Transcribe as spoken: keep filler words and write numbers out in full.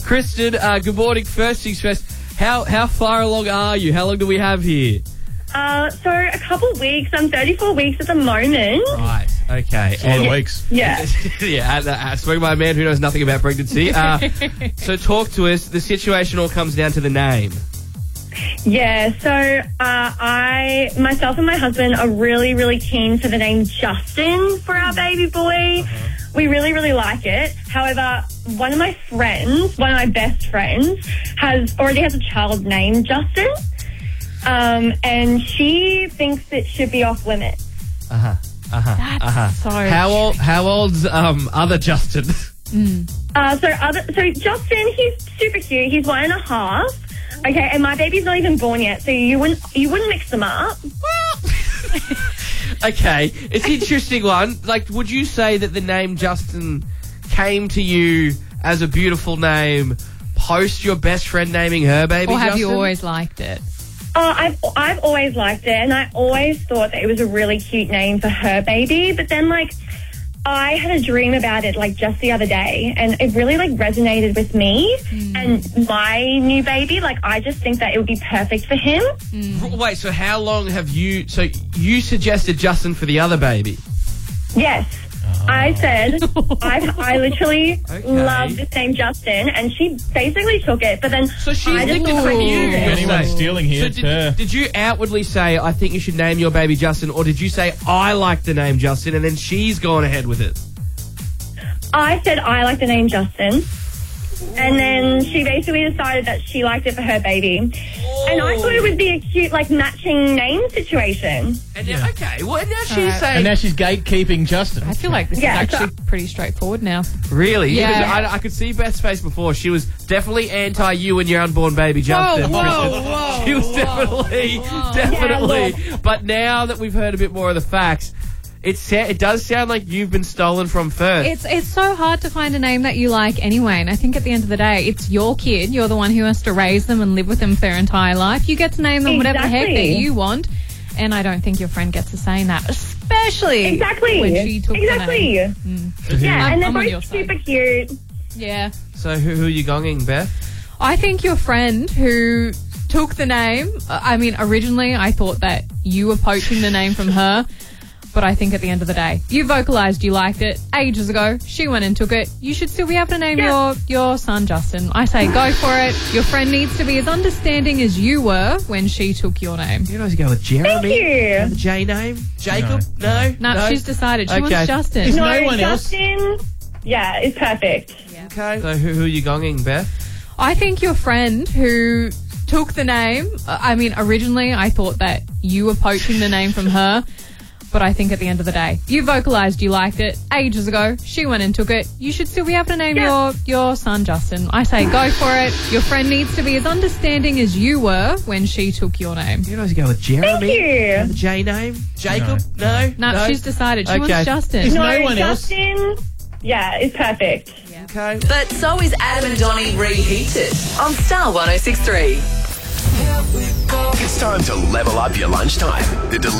Kristen, uh, good morning. First things first, how, how far along are you? How long do we have here? Uh, so a couple weeks. I'm thirty-four weeks at the moment. Right, okay. It's a lot of weeks. Yeah. yeah, and, uh, spoken by a man who knows nothing about pregnancy. Uh, so talk to us. The situation all comes down to the name. Yeah, so uh, I, myself and my husband are really, really keen for the name Justin for our baby boy. Uh-huh. We really, really like it. However, one of my friends, one of my best friends, has already has a child named Justin, um, and she thinks it should be off limits. Uh-huh, uh-huh, That's uh-huh. so How old, how old's um, other Justin? Mm. Uh, so, other, so Justin, he's super cute. He's one and a half. Okay, and my baby's not even born yet, so you wouldn't you wouldn't mix them up. Okay, it's an interesting one. Like, would you say that the name Justin came to you as a beautiful name post your best friend naming her baby Or have Justin? you always liked it? Uh, I've I've always liked it, and I always thought that it was a really cute name for her baby. But then, like, I had a dream about it, like, just the other day, and it really, like, resonated with me mm. and my new baby. Like, I just think that it would be perfect for him. Mm. Wait, so how long have you... So you suggested Justin for the other baby? Yes. Oh. I said, I, I literally okay. love this name Justin, and she basically took it, but then so she I just linked it with you. If anyone's stealing here, so it's did, her. Did you outwardly say, I think you should name your baby Justin, or did you say, I like the name Justin, and then she's gone ahead with it? I said I like the name Justin, and then she basically decided that she liked it for her baby. Oh. And I thought it would be a cute, like, matching name situation. And now, okay, well, and now she's right. saying... And now she's gatekeeping Justin. I feel like this yeah, is actually so pretty straightforward now. Really? Yeah. I, I could see Beth's face before. She was definitely anti you and your unborn baby Justin. Whoa, whoa, whoa, she was whoa, definitely, whoa. definitely. Yeah, but now that we've heard a bit more of the facts, it, sa- it does sound like you've been stolen from first. It's it's so hard to find a name that you like anyway, and I think at the end of the day, it's your kid. You're the one who has to raise them and live with them for their entire life. You get to name them exactly. whatever the heck that you want, and I don't think your friend gets to saying that, especially exactly. when she took exactly. the name. Mm. Yeah, I'm, and they're I'm on your both side. super cute. Yeah. So who, who are you gonging, Beth? I think your friend who took the name, uh, I mean, originally I thought that you were poaching the name from her, but I think at the end of the day, you vocalised you liked it ages ago. She went and took it. You should still be able to name yeah. your, your son Justin. I say go for it. Your friend needs to be as understanding as you were when she took your name. You guys go with Jeremy? Thank you. The J name? Jacob? No. No, no? she's decided. She Okay. wants Justin. Is No, no one else? Justin, yeah, it's perfect. Yeah. Okay. So who, who are you gonging, Beth? I think your friend who took the name, uh, I mean, originally I thought that you were poaching the name from her, but I think at the end of the day, you vocalised you liked it ages ago. She went and took it. You should still be able to name yeah. your, your son Justin. I say go for it. Your friend needs to be as understanding as you were when she took your name. You guys go with Jeremy? Thank you. The J name? Jacob? No. No, no? she's decided. She Okay. wants Justin. Is No, no one else? Justin, yeah, it's perfect. Yeah. Okay. But so is Adam and Donnie Reheated on Star one oh six point three. It's time to level up your lunchtime. The